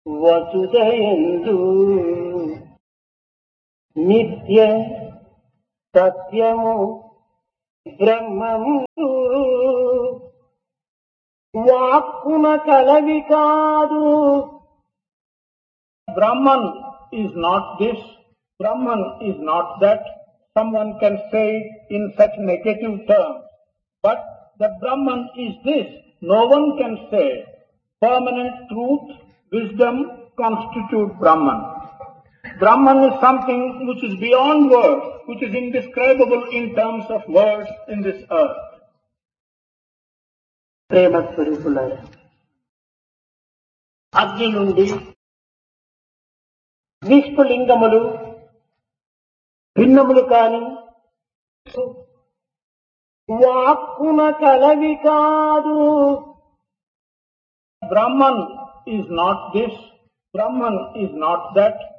వసుదయందు నిత్య సత్యము బ్రహ్మము వాక్కున కలవి కాదు. Brahman is not this, Brahman is not that. Someone can say in such negative terms, but the Brahman is this. No one can say. Permanent truth, wisdom constitute Brahman. Brahman is something which is beyond words, which is indescribable in terms of words in this earth. ప్రేమ స్వరూపులారా, అగ్ని నుండి నిష్ఫలింగములు భిన్నములు కాని వాక్కున కలవి కాదు. Brahman is not this, Brahman is not that.